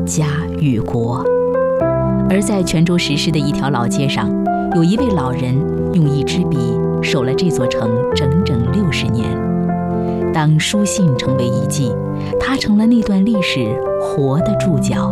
家与国。而在泉州石狮的一条老街上，有一位老人用一支笔守了这座城整整60年。当书信成为遗迹，他成了那段历史活的注脚。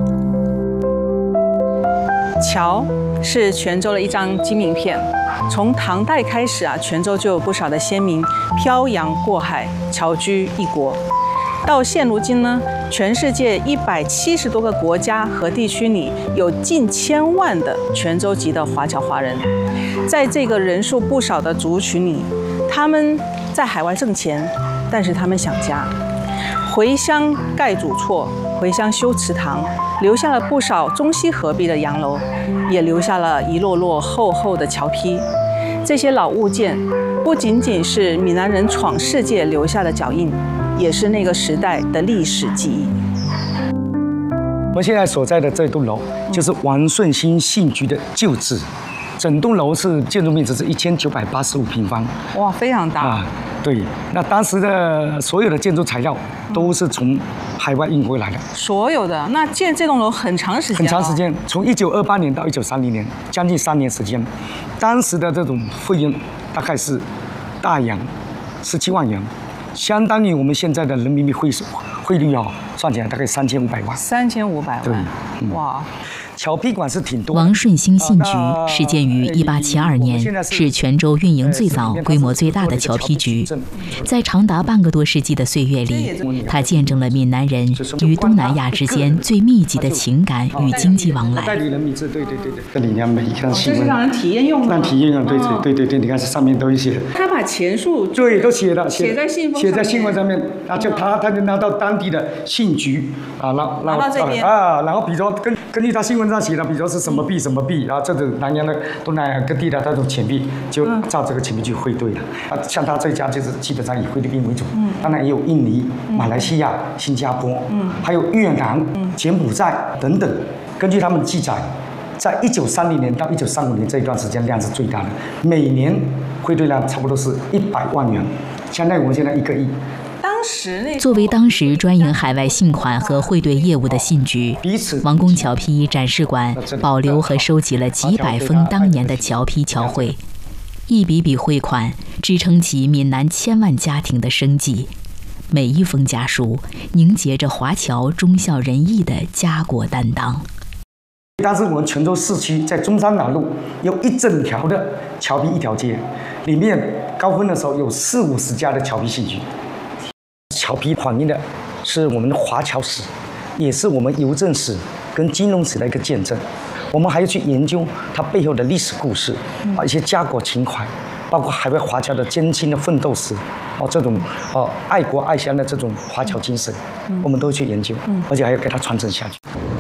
桥是泉州的一张金名片。从唐代开始泉州就有不少的先民漂洋过海，侨居异国。到现如今呢，全世界170多个国家和地区里，有近1000万的泉州籍的华侨华人。在这个人数不少的族群里，他们在海外挣钱，但是他们想家，回乡盖祖厝，回乡修祠堂，留下了不少中西合璧的洋楼，也留下了一摞摞厚厚的桥坯。这些老物件不仅仅是闽南人闯世界留下的脚印，也是那个时代的历史记忆。 我们现在所在的这栋楼就是王顺兴信局的旧址，整栋楼是建筑面积是1985平方。 哇，非常大对，那当时的所有的建筑材料都是从海外运回来的。 所有的那建这栋楼很长时间， 很长时间，从1928年到1930年，将近3年时间。当时的这种费用大概是大洋17万元，相当于我们现在的人民币汇率算起来大概3500万。 3500万， 对， 哇。 侨坯馆是挺多。 王顺兴信局始建于1872年，是泉州运营最早、规模最大的侨坯局。在长达半个多世纪的岁月里，它见证了闽南人与东南亚之间最密集的情感与经济往来。 代理人名字，对，这里面每一项新闻， 这是让人体验用的。 让体验用，对，你看这上面都有写。 他把钱数对都写在信封， 写在新闻上面，他就拿到当地的信局拿到这边然后比如说根据他新闻上写的，比如说是什么币，然后这种南洋的东南亚各地的那种钱币，就照这个钱币去汇兑了。像他这家就是基本上以菲律宾为主，当然也有印尼、马来西亚、新加坡，还有越南、柬埔寨等等。根据他们记载，在1930年到1935年这一段时间量是最大的，每年汇兑量差不多是100万元，相当于我们现在1个亿。 作为当时专营海外信款和汇兑业务的信局，王宫侨坯展示馆保留和收集了几百封当年的侨坯侨汇，一笔笔汇款支撑起闽南千万家庭的生计。每一封家书凝结着华侨忠孝仁义的家国担当。 当时我们泉州市区在中山南路有一整条的侨坯一条街，里面高峰的时候有40-50家的侨坯信局。侨坯反映的是我们的华侨史，也是我们邮政史跟金融史的一个见证。我们还要去研究它背后的历史故事，一些家国情怀，包括海外华侨的艰辛的奋斗史，这种爱国爱乡的这种华侨精神，我们都去研究，而且还要给它传承下去。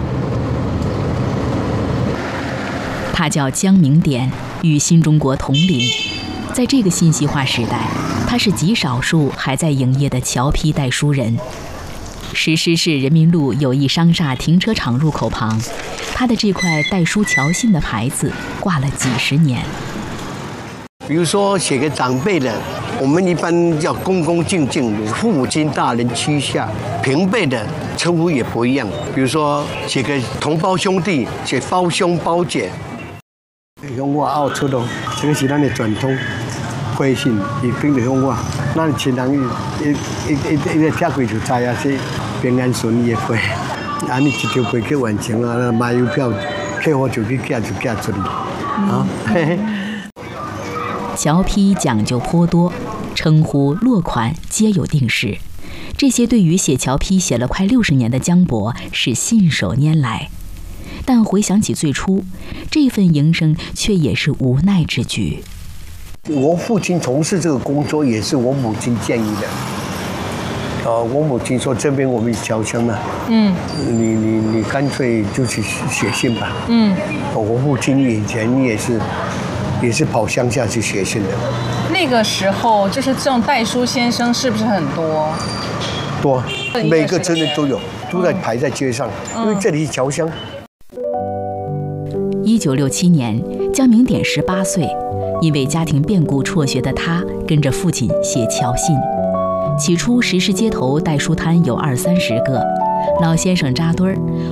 他叫江明典，与新中国同龄。在这个信息化时代，他是极少数还在营业的侨坯代书人。石狮市人民路友谊商厦停车场入口旁，他的这块代书侨信的牌子挂了几十年。 比如说写给长辈的，我们一般叫恭恭敬敬，父母亲大人膝下；平辈的称呼也不一样。比如说写给同胞兄弟，写胞兄胞姐。向我澳出咯，这个是咱的传统。回信伊并着向我，咱亲人一个拆开就知啊，是平安顺利的回。安尼一条回去完成啊，买邮票，客户就去寄出去。 侨坯讲究颇多，称呼、落款皆有定式。这些对于写侨坯写了快60年的江伯是信手拈来。但回想起最初，这份营生却也是无奈之举。 我父亲从事这个工作也是我母亲建议的。我母亲说这边我们侨乡嘛，你干脆就去写信吧。我父亲以前也是跑乡下去写信的。 那个时候就是这种代书先生是不是很多？ 多，每个村里都有，都在排在街上，因为这里是侨乡。 1967年，江明典18岁，因为家庭变故辍学的他，跟着父亲写侨信。起初，石狮街头代书摊有20-30个，老先生扎堆儿，